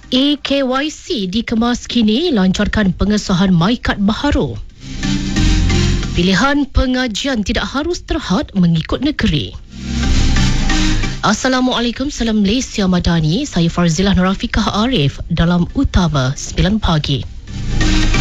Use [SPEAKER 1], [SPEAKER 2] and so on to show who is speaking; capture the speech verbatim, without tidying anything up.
[SPEAKER 1] E K Y C dikemas kini lancarkan pengesahan MyKad baharu. Pilihan pengajian tidak harus terhad mengikut negeri. Assalamualaikum, salam Malaysia Madani. Saya Farzilah Nurafikah Arif dalam Utama sembilan pagi.